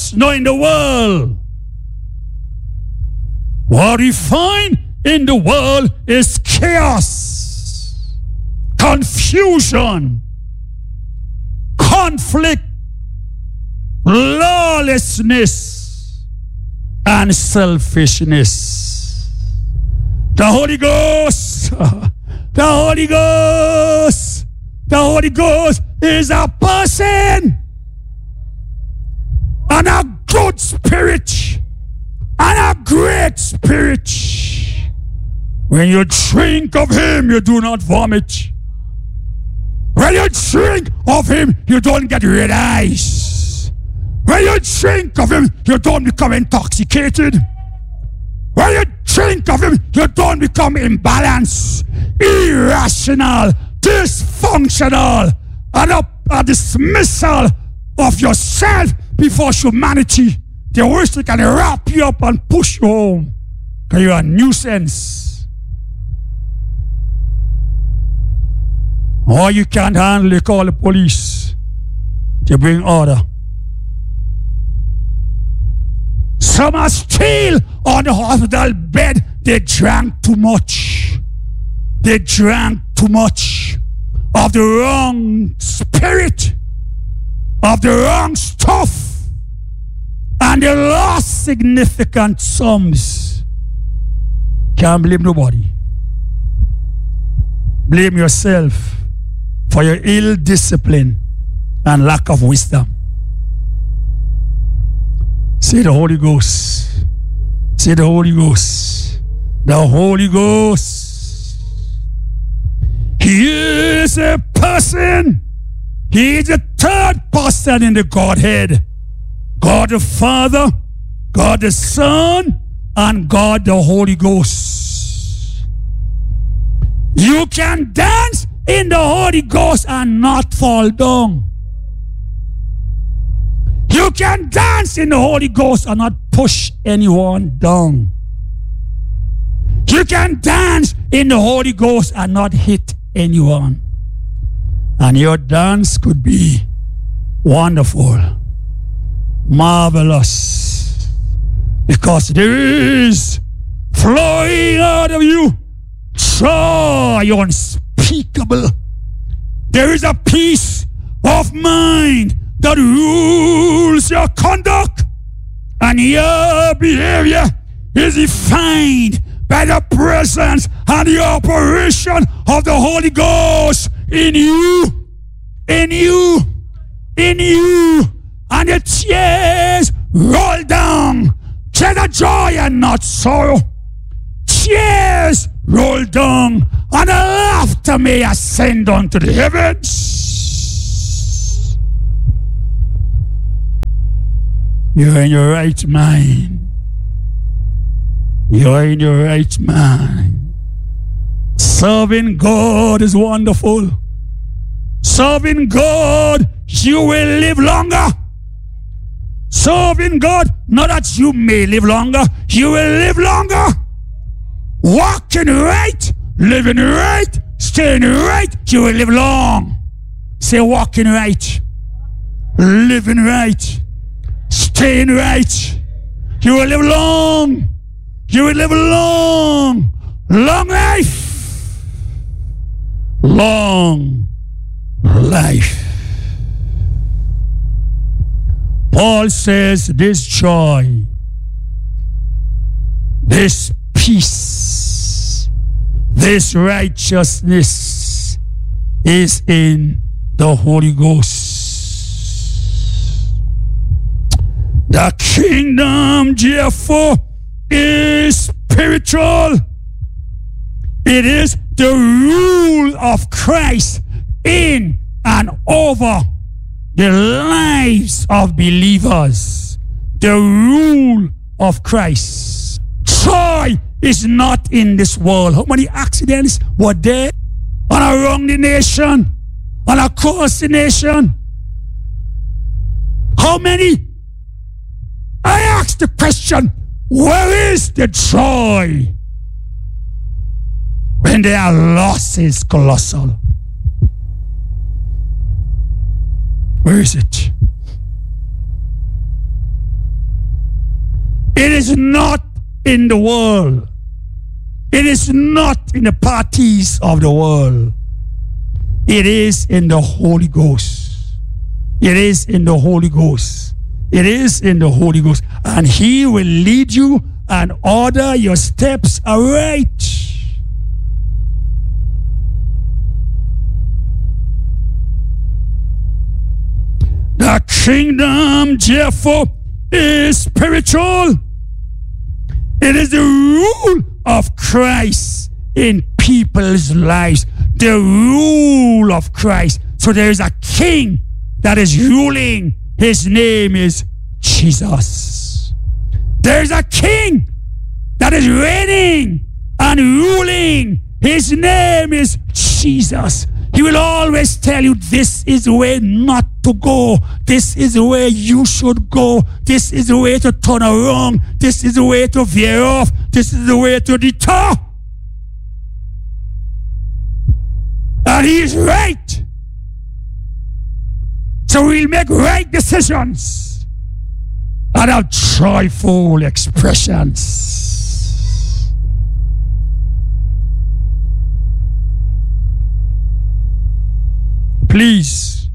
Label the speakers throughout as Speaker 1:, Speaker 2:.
Speaker 1: us nor in the world. What we find in the world is chaos, confusion, conflict, lawlessness, and selfishness. The Holy Ghost, the Holy Ghost, the Holy Ghost is a person and a good spirit and a great spirit. When you drink of him, you do not vomit. When you drink of him, you don't get red eyes. When you drink of him, you don't become intoxicated. When you drink of him, you don't become imbalanced, irrational, dysfunctional, and a dismissal of yourself before humanity. They wish they can wrap you up and push you home because you're a nuisance. Or you can't handle it, call the police to bring order. Some are still on the hospital bed. They drank too much. They drank too much of the wrong spirit, of the wrong stuff, and they lost significant sums. Can't blame nobody. Blame yourself for your ill discipline and lack of wisdom. Say the Holy Ghost. Say the Holy Ghost. The Holy Ghost. He is a person. He is the third person in the Godhead. God the Father, God the Son, and God the Holy Ghost. You can dance in the Holy Ghost and not fall down. You can dance in the Holy Ghost and not push anyone down. You can dance in the Holy Ghost and not hit anyone. And your dance could be wonderful, marvelous, because there is flowing out of you joy unspeakable. There is a peace of mind that rules your conduct, and your behavior is defined by the presence and the operation of the Holy Ghost in you, in you, in you. And the tears roll down. Tears of joy and not sorrow. Tears roll down, and the laughter may ascend unto the heavens. You're in your right mind. You're in your right mind. Serving God is wonderful. Serving God, you will live longer. Serving God, not that you may live longer, you will live longer. Walking right, living right, staying right, you will live long. Say walking right, living right, staying right. You will live long. You will live long. Long life. Long life. Paul says this joy, this peace, this righteousness is in the Holy Ghost. The kingdom, therefore, is spiritual. It is the rule of Christ in and over the lives of believers. The rule of Christ. Joy is not in this world. How many accidents were there on around the nation, on across the nation? How many? I asked the question, where is the joy when their loss is colossal? Where is it? It is not in the world. It is not in the parties of the world. It is in the Holy Ghost. It is in the Holy Ghost. It is in the Holy Ghost. And He will lead you and order your steps aright. The kingdom, therefore, is spiritual. It is the rule of Christ in people's lives. The rule of Christ. So there is a king that is ruling. His name is Jesus. There is a king that is reigning and ruling. His name is Jesus. He will always tell you, this is the way not to go. This is the way you should go. This is the way to turn around. This is the way to veer off. This is the way to detour. And He is right. So we'll make right decisions and have joyful expressions. Please,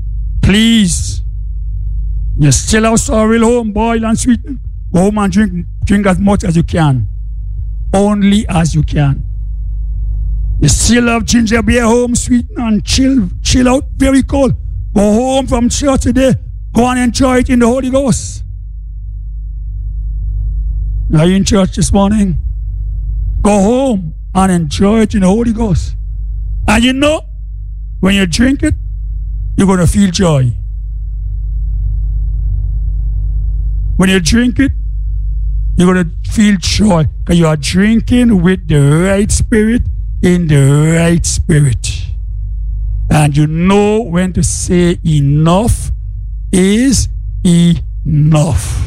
Speaker 1: you still have sorrel home, boil and sweeten. Go home and drink as much as you can. Only as you can. You still have ginger beer home, sweeten and chill out, very cold. Go home from church today, go and enjoy it in the Holy Ghost. Are you in church this morning? Go home and enjoy it in the Holy Ghost. And you know, when you drink it, you're going to feel joy. When you drink it, you're going to feel joy because you are drinking with the right spirit in the right spirit. And you know when to say enough is enough.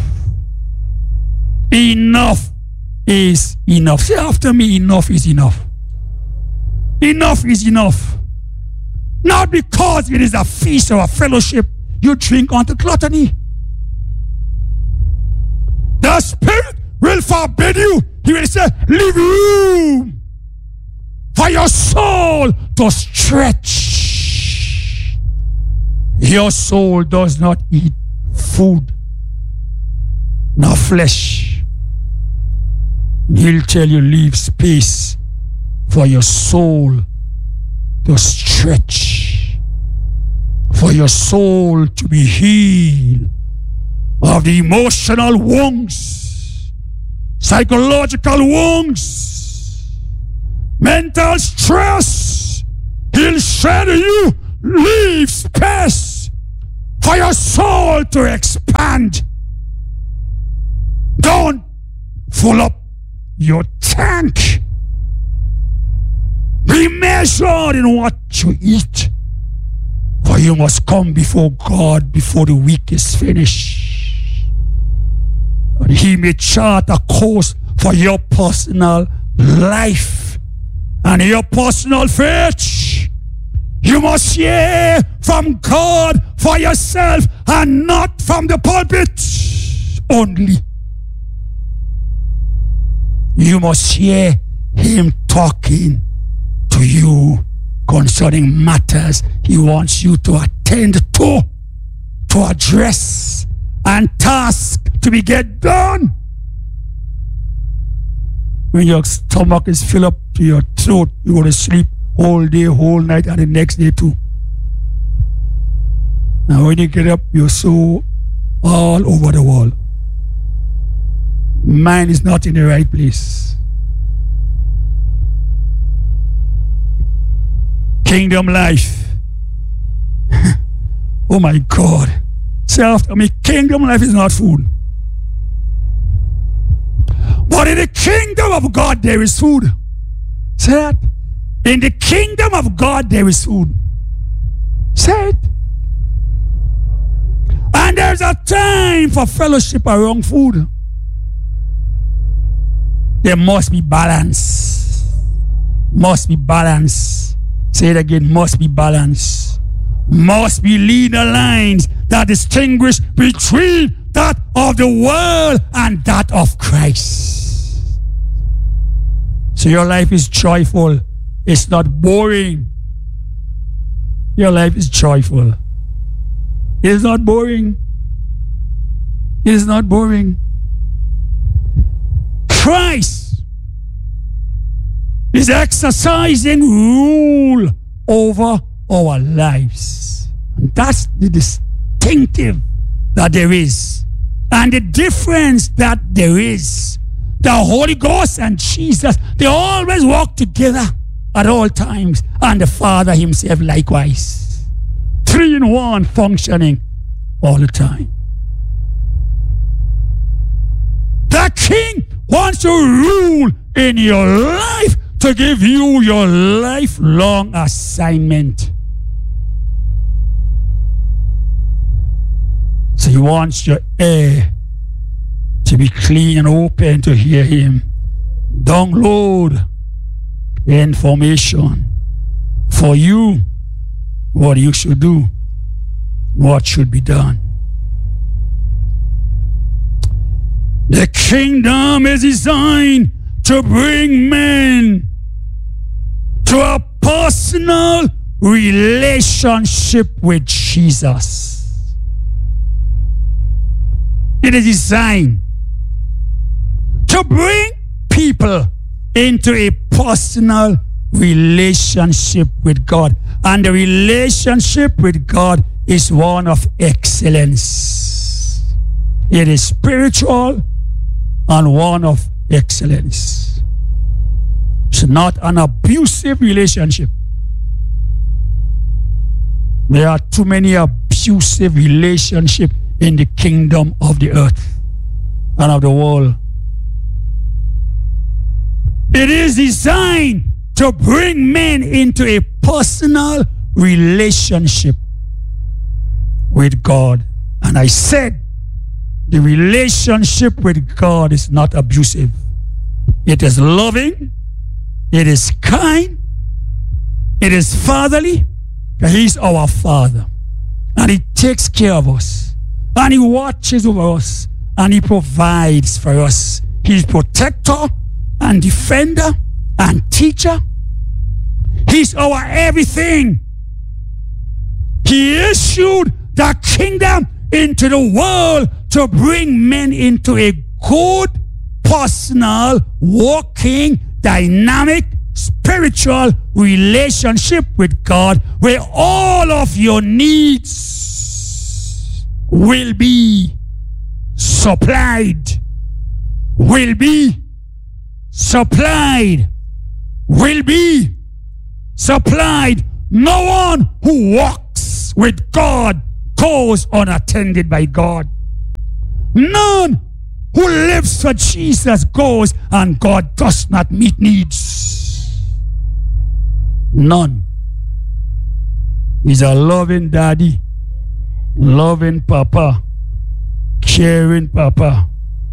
Speaker 1: Enough is enough. Say after me, enough is enough. Enough is enough. Not because it is a feast or a fellowship, you drink unto gluttony. The Spirit will forbid you. He will say, leave room for your soul to stretch. Your soul does not eat food, nor flesh. He'll tell you, leave space for your soul to stretch, for your soul to be healed of the emotional wounds, psychological wounds, mental stress. He'll say to you, leave space for your soul to expand. Don't fill up your tank. Be measured in what you eat, for you must come before God before the week is finished. And He may chart a course for your personal life and your personal faith. You must hear from God for yourself and not from the pulpit only. You must hear Him talking to you concerning matters He wants you to attend to address, and task to be get done. When your stomach is filled up to your throat, you go to sleep whole day, whole night, and the next day too. And when you get up, you're so all over the world. Mind is not in the right place. Kingdom life. Oh my God. Say after me, kingdom life is not food. But in the kingdom of God, there is food. Say that. In the kingdom of God, there is food. Say it. And there's a time for fellowship around food. There must be balance. Must be balance. Say it again, must be balance. Must be leader lines that distinguish between that of of the world and that of Christ. So your life is joyful. It's not boring. Your life is joyful. It is not boring. It is not boring. Christ is exercising rule over our lives. And that's the distinctive that there is. And the difference that there is. The Holy Ghost and Jesus, they always walk together at all times. And the Father himself likewise. 3 in 1 functioning all the time. The King wants to rule in your life to give you your lifelong assignment. So he wants your ear to be clean and open to hear him. Download information for you, what you should do, what should be done. The kingdom is designed to bring men to a personal relationship with Jesus. It is designed to bring people into a personal relationship with God. And the relationship with God is one of excellence. It is spiritual and one of excellence. It's not an abusive relationship. There are too many abusive relationships in the kingdom of the earth and of the world. It is designed to bring men into a personal relationship with God. And I said, the relationship with God is not abusive. It is loving. It is kind. It is fatherly. He's our Father. And he takes care of us. And he watches over us. And he provides for us. He's protector and defender and teacher. He's our everything. He issued the kingdom into the world to bring men into a good, personal, working, dynamic, spiritual relationship with God, where all of your needs will be supplied. Will be supplied. Will be supplied. No one who walks with God goes unattended by God. None who lives for Jesus goes and God does not meet needs. None. He's a loving daddy, loving papa, caring papa.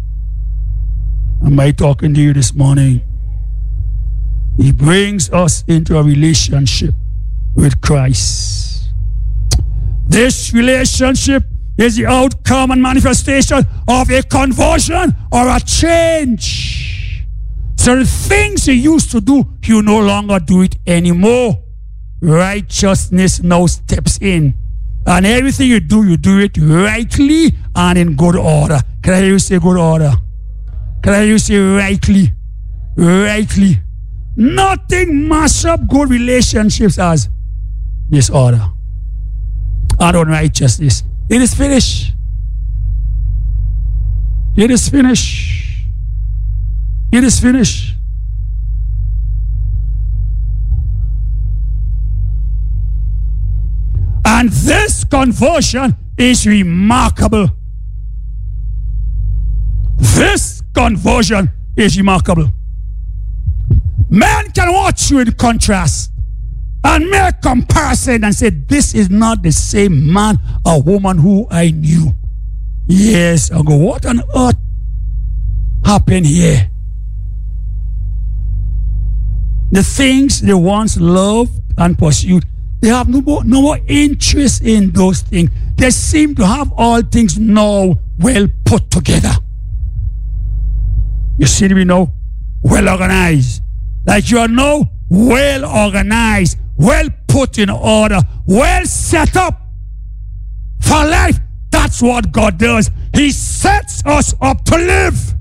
Speaker 1: Am I talking to you this morning? He brings us into a relationship with Christ. This relationship is the outcome and manifestation of a conversion or a change. So the things you used to do, you no longer do it anymore. Righteousness now steps in. And everything you do it rightly and in good order. Can I hear you say good order? Can I hear you say rightly? Rightly. Nothing mash up good relationships as disorder and unrighteousness. It is finished. It is finished. It is finished. And this conversion is remarkable. This conversion is remarkable. Man can watch you in contrast and make comparison and say, this is not the same man or woman who I knew years ago. What on earth happened here? The things they once loved and pursued, they have no more interest in those things. They seem to have all things now well put together. You see me now? Well organized. Like you are now well organized, well put in order, well set up for life. That's what God does. He sets us up to live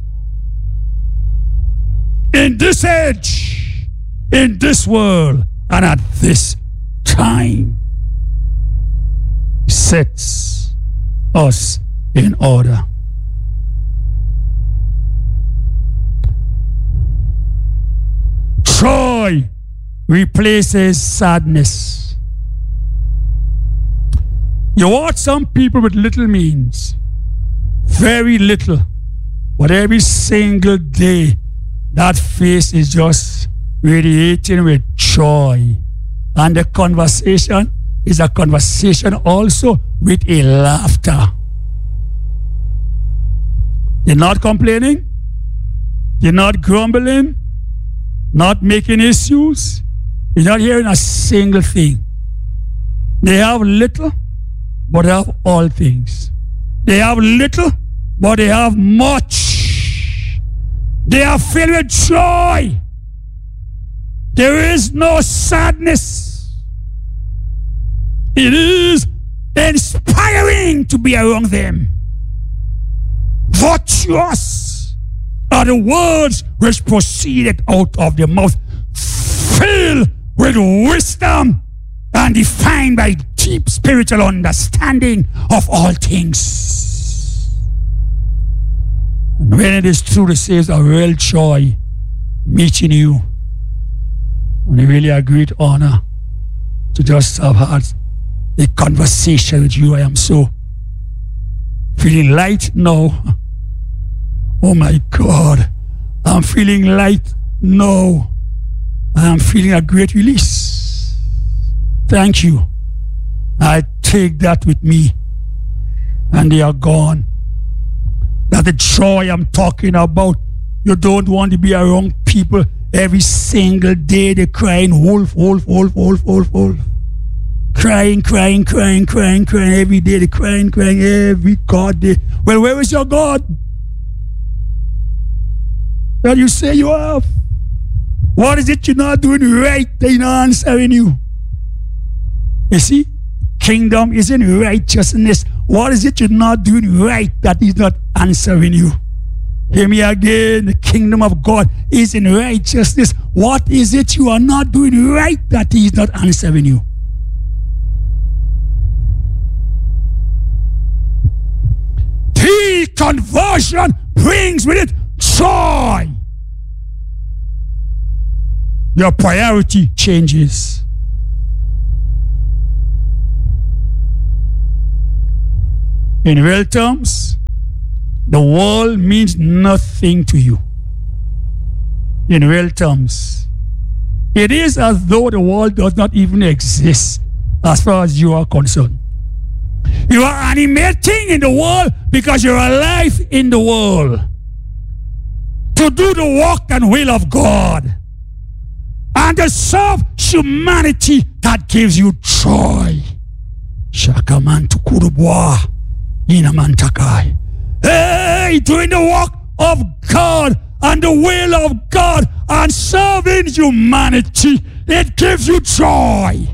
Speaker 1: in this age, in this world, and at this time. He sets us in order. Joy replaces sadness. You watch some people with little means, very little, but every single day that face is just radiating with joy. And the conversation is a conversation also with a laughter. They're not complaining, they're not grumbling, not making issues. You're not hearing a single thing. They have little, but they have all things. They have little, but they have much. They are filled with joy. There is no sadness. It is inspiring to be around them. Virtuous are the words which proceeded out of their mouth, filled with wisdom and defined by deep spiritual understanding of all things. And when it is true, it says a real joy meeting you. And it really a great honor to just have had a conversation with you. I am so feeling light now. Oh my God, I'm feeling light now. I am feeling a great release. Thank you. I take that with me, and they are gone. That's the joy I'm talking about. You don't want to be around people every single day. They're crying, wolf, wolf, wolf, wolf, wolf, wolf. Crying, crying, crying, crying, crying every day. They're crying, crying every God day. Well, where is your God that you say you have? What is it you're not doing right that He's not answering you? You see, kingdom is in righteousness. What is it you're not doing right that He's not answering you? Hear me again. The kingdom of God is in righteousness. What is it you are not doing right that He's not answering you? The conversion brings with it joy. Your priority changes. In real terms, the world means nothing to you. In real terms, it is as though the world does not even exist as far as you are concerned. You are animating in the world because you're alive in the world to do the work and will of God and to serve humanity. That gives you joy. Shakaman tukurubwa inamantakai. Hey, doing the work of God and the will of God and serving humanity, it gives you joy.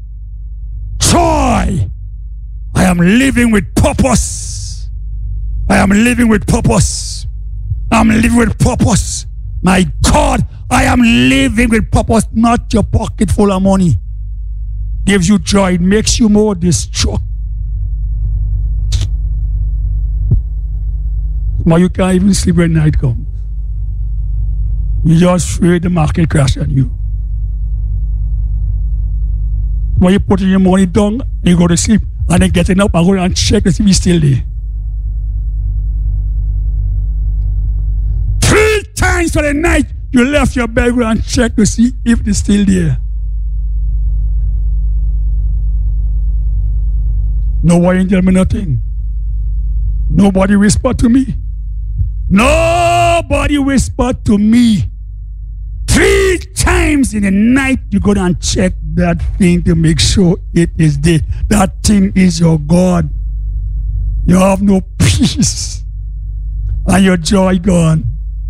Speaker 1: Joy. I am living with purpose. I am living with purpose. I'm living with purpose. My God, I am living with purpose, not your pocket full of money. Gives you joy. It makes you more destructive. But you can't even sleep when night comes. You just afraid the market crash on you. When you put your money down, you go to sleep, and then getting up and going and check to see if it's still there. 3 times for the night, you left your bed and check to see if it's still there. Nobody tell me nothing. Nobody whispered to me. Nobody whispered to me. 3 times in the night you go and check that thing to make sure it is there. That thing is your God. You have no peace. And your joy gone.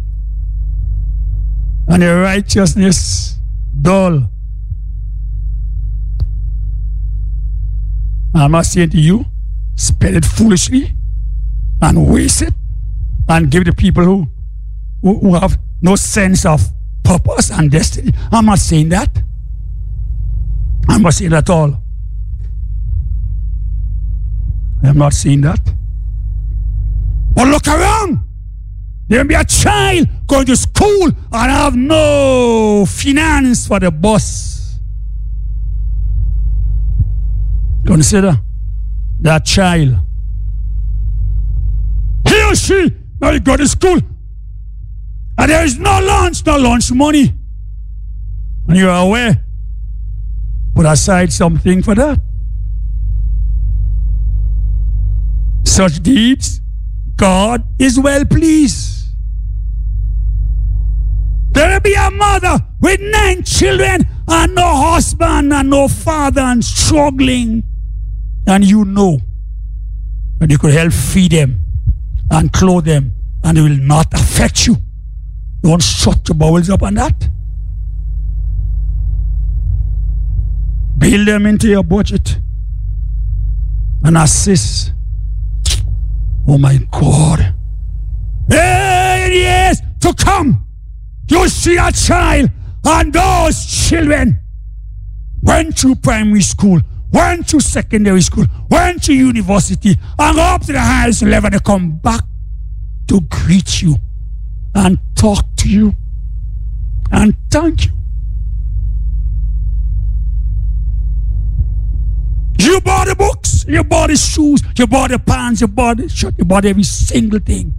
Speaker 1: And your righteousness dull. I'm not saying to you, spend it foolishly and waste it and give it to people who have no sense of purpose and destiny. I'm not saying that. I'm not saying that at all. I'm not saying that. But look around. There may be a child going to school and have no finance for the bus. Consider that child. He or she now go to school and there is no lunch money. And you are aware. Put aside something for that. Such deeds, God is well pleased. There will be a mother with 9 children and no husband and no father and struggling. And you know that you could help feed them and clothe them and it will not affect you. Don't shut your bowels up on that. Build them into your budget and assist. Oh my God. Hey, in years to come, you see a child and those children went through primary school, went through secondary school, went to university, and go up to the highest level. They come back to greet you and talk to you and thank you. You bought the books, you bought the shoes, you bought the pants, you bought the shirt, you bought every single thing.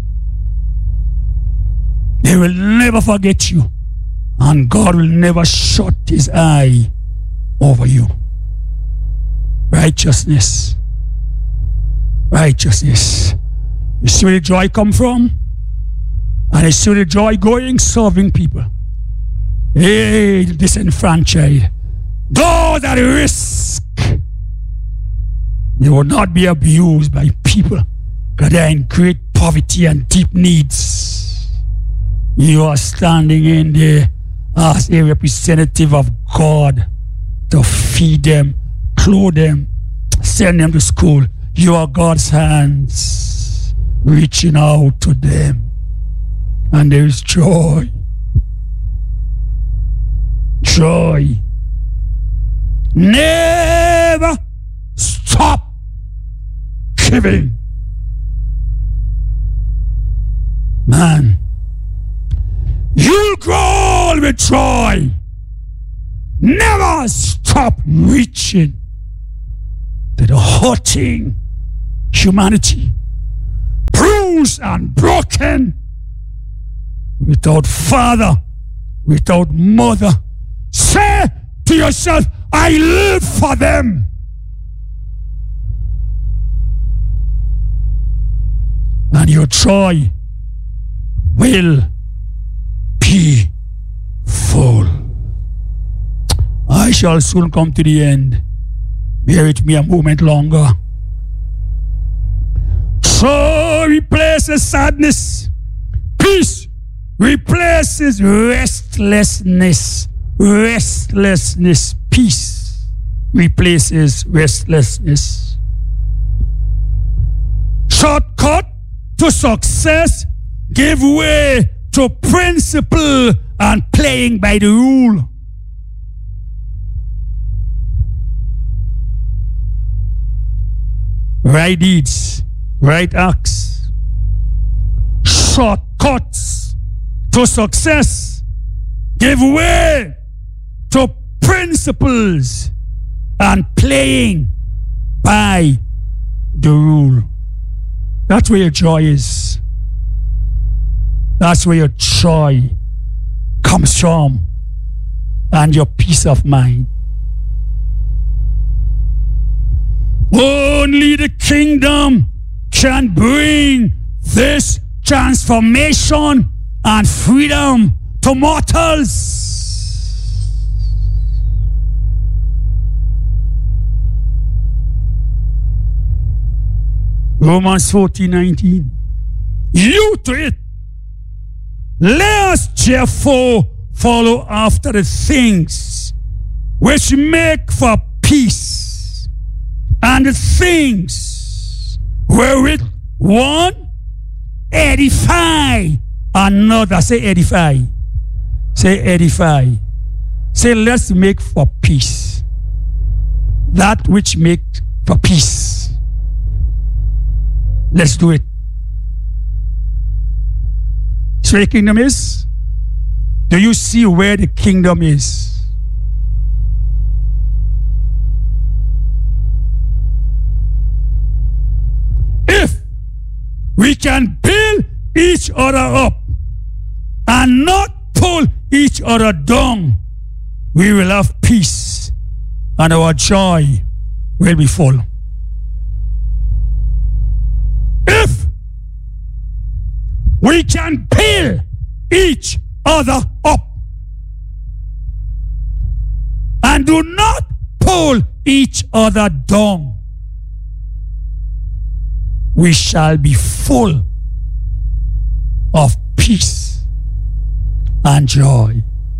Speaker 1: They will never forget you, and God will never shut his eye over you. Righteousness. Righteousness. You see where the joy come from? And you see where the joy going? Serving people. Hey, disenfranchised. Those that risk. They will not be abused by people because they are in great poverty and deep needs. You are standing in there as a representative of God to feed them, clothe them, send them to school. You are God's hands reaching out to them. And there is joy. Joy. Never stop giving. Man, you'll grow with joy. Never stop reaching to the hurting humanity, bruised and broken, without father, without mother. Say to yourself, I live for them. And your joy will be full. I shall soon come to the end. Bear with me a moment longer. So replaces sadness. Peace replaces restlessness. Restlessness. Peace replaces restlessness. Shortcut to success give way to principle and playing by the rule. Right deeds, right acts, shortcuts to success give way to principles and playing by the rule. That's where your joy is. That's where your joy comes from and your peace of mind. Only the kingdom can bring this transformation and freedom to mortals. Romans 14:19. You to it. Let us therefore follow after the things which make for peace, and the things wherewith one edify another. Say edify. Say edify. Say let's make for peace. That which makes for peace. Let's do it. So the kingdom is? Do you see where the kingdom is? If we can build each other up and not pull each other down, we will have peace and our joy will be full. If we can build each other up and do not pull each other down, we shall be full of peace and joy.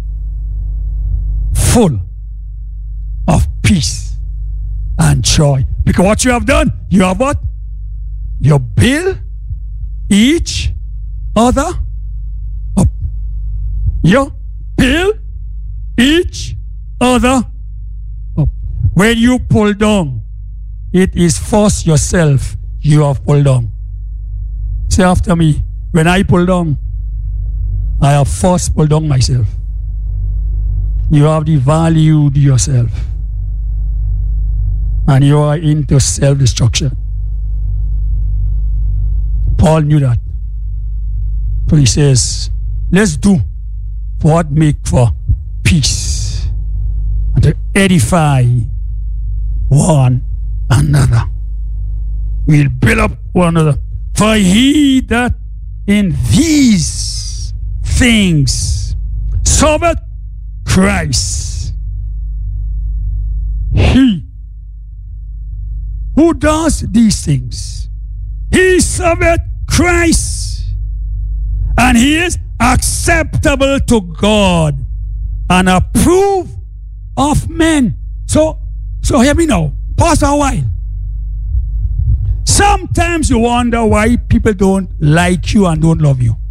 Speaker 1: Full of peace and joy. Because what you have done, you have what? You build each other up. You build each other up. When you pull down, it is first yourself you have pulled down. Say after me, when I pull down, I have first pulled down myself. You have devalued yourself. And you are into self-destruction. Paul knew that. So he says, let's do what make for peace and to edify one another. We'll build up one another. For he that in these things serveth Christ, he who does these things, he serveth Christ, and he is acceptable to God and approved of men. So hear me now. Pause for a while. Sometimes you wonder why people don't like you and don't love you.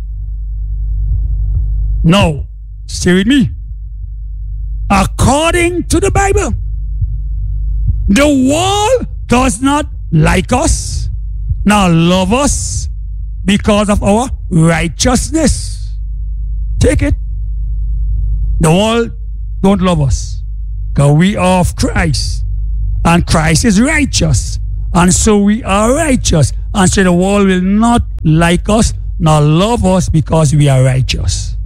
Speaker 1: No, stay with me. According to the Bible, the world does not like us, nor love us because of our righteousness. Take it. The world don't love us because we are of Christ, and Christ is righteous, and so we are righteous, and so the world will not like us nor love us because we are righteous.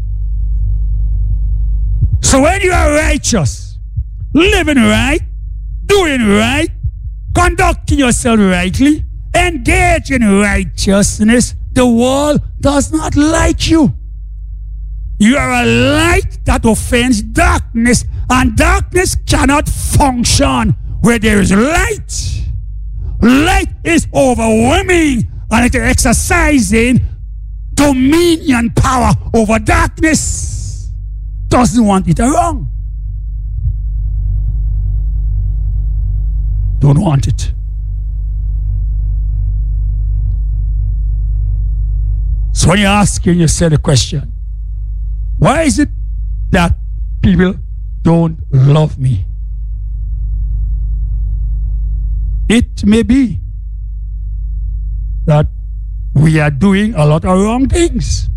Speaker 1: So when you are righteous, living right, doing right, conducting yourself rightly, engage in righteousness, the world does not like you. You are a light that offends darkness, and darkness cannot function where there is light. Light is overwhelming, and it is exercising dominion power over darkness. Doesn't want it around. Don't want it. So when you're asking yourself the question, why is it that people don't love me? It may be that we are doing a lot of wrong things.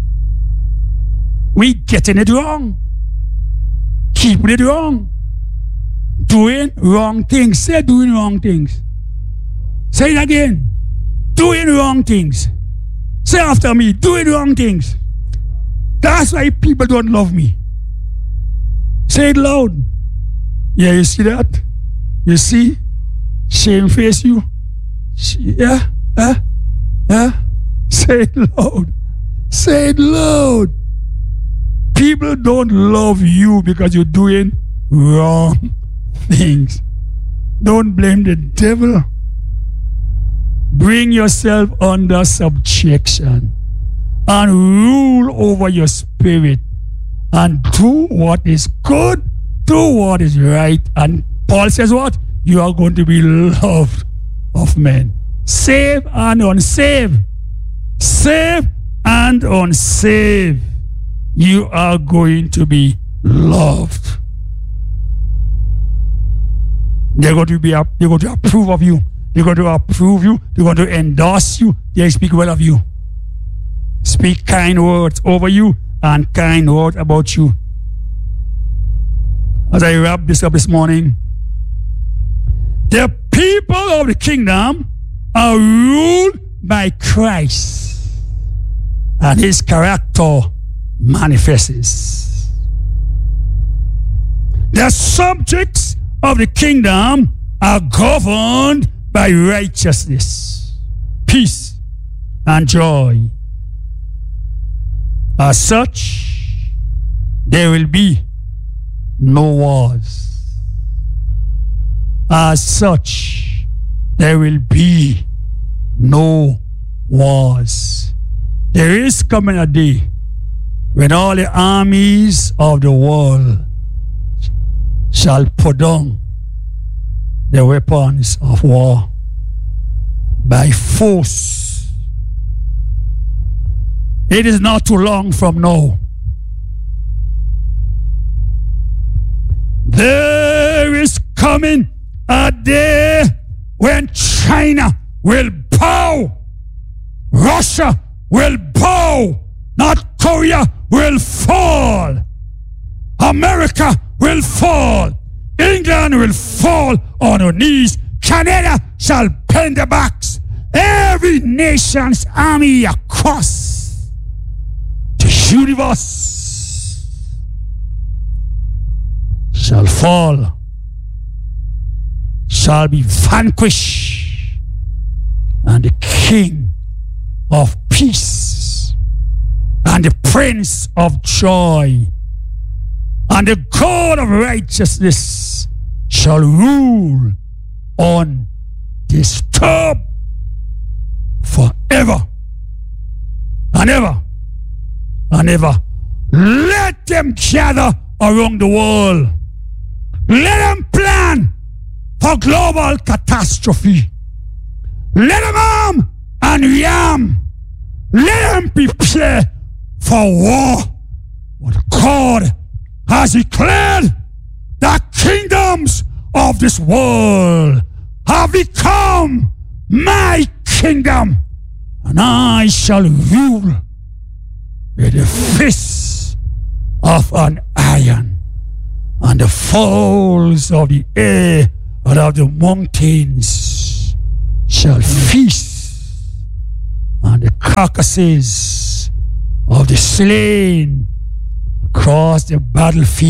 Speaker 1: We getting it wrong. Keeping it wrong. Doing wrong things. Say doing wrong things. Say it again. Doing wrong things. Say after me, doing wrong things. That's why people don't love me. Say it loud. Yeah, you see that? You see? Shame face you. Yeah? Say it loud. Say it loud. People don't love you because you're doing wrong things. Don't blame the devil. bring yourself under subjection and rule over your spirit and do what is good, do what is right. And Paul says what? You are going to be loved of men. Saved and unsaved. Saved and unsaved. You are going to be loved. They're going to approve of you. They're going to approve you. They're going to endorse you. They speak well of you. Speak kind words over you and kind words about you. As I wrap this up this morning, the people of the kingdom are ruled by Christ, and his character manifests. The subjects of the kingdom are governed by righteousness, peace, and joy. As such, there will be no wars. As such, there will be no wars. There is coming a day when all the armies of the world shall put down the weapons of war by force. It is not too long from now. There is coming a day when China will bow, Russia will bow, North Korea will fall, America will fall, England will fall on her knees, Canada shall bend their backs, every nation's army across the universe shall fall, shall be vanquished, and the King of peace and the Prince of joy and the God of righteousness shall rule undisturbed forever and ever and ever. Let them gather around the world. Let them plan for global catastrophe. Let them arm and rearm. Let them prepare for war. What God has declared, the kingdoms of this world have become my kingdom, and I shall rule with the fist of an iron, and the fowls of the air and of the mountains shall feast, and the carcasses of the slain across the battlefield